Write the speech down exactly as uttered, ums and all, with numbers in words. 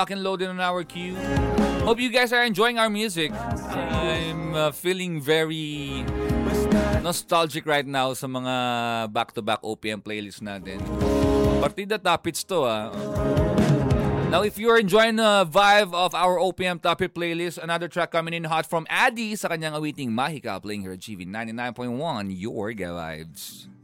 Lock and loaded on our queue. Hope you guys are enjoying our music. I'm uh, feeling very nostalgic right now sa mga back-to-back O P M playlists natin. Partida top hits to ah. Now, if you're enjoying the vibe of our O P M Top Hit playlist, another track coming in hot from Addy sa kanyang awiting Mahika, playing here at G V ninety-nine point one, Your Vibes.